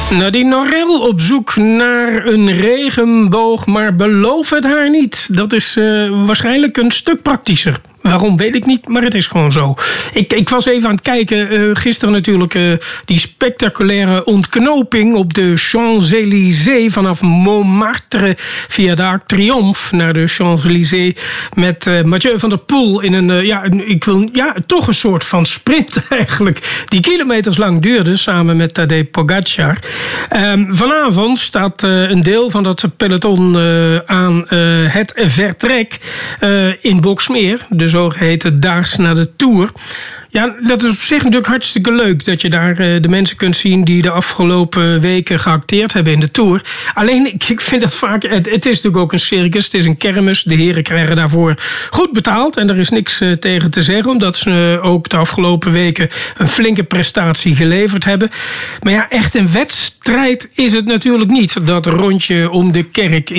Nadine Norel op zoek naar een regenboog, maar beloof het haar niet. Dat is waarschijnlijk een stuk praktischer. Waarom, weet ik niet, maar het is gewoon zo. Ik was even aan het kijken, gisteren natuurlijk die spectaculaire ontknoping op de Champs-Élysées vanaf Montmartre via de Arc Triomphe naar de Champs-Élysées met Mathieu van der Poel in toch een soort van sprint eigenlijk, die kilometers lang duurde samen met Tadej Pogacar. Vanavond staat een deel van dat peloton aan het vertrek in Boxmeer, de zogeheten Daags naar de Tour. Ja, dat is op zich natuurlijk hartstikke leuk dat je daar de mensen kunt zien die de afgelopen weken geacteerd hebben in de Tour. Alleen, ik vind dat vaak, het is natuurlijk ook een circus, het is een kermis. De heren krijgen daarvoor goed betaald en er is niks tegen te zeggen, omdat ze ook de afgelopen weken een flinke prestatie geleverd hebben. Maar ja, echt een wedstrijd is het natuurlijk niet, dat rondje om de kerk